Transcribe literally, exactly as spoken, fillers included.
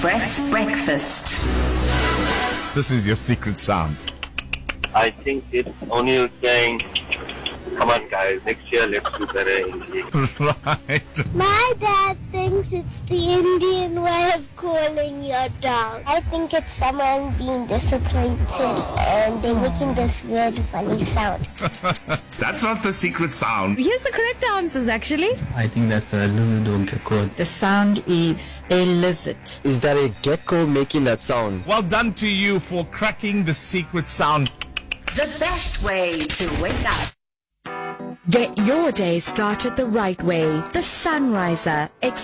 Breakfast. Breakfast. This is your secret sound. I think it's O'Neill saying, come on guys, next year let's do better in English. Right. My dad thinks it's the Indian way of calling your dog. I think it's someone being disappointed and they're making this weird funny sound. That's not the secret sound. Here's the correct answers, actually. I think that's a lizard or gecko. The sound is a lizard. Is that a gecko making that sound? Well done to you for cracking the secret sound. The best way to wake up. Get your day started the right way. The Sunriser.